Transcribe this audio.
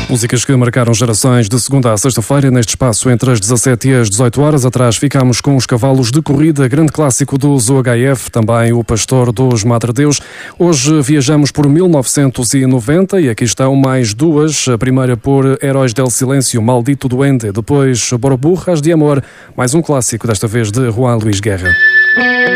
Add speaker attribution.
Speaker 1: Músicas que marcaram gerações de segunda a sexta-feira neste espaço entre as 17 e as 18 horas. Atrás ficámos com os Cavalos de Corrida, grande clássico dos UHF, também o Pastor dos Madre Deus. Hoje viajamos por 1990 e aqui estão mais duas. A primeira por Heróis del Silêncio, Maldito Duende. Depois Borburras de Amor, mais um clássico, desta vez de Juan Luís Guerra.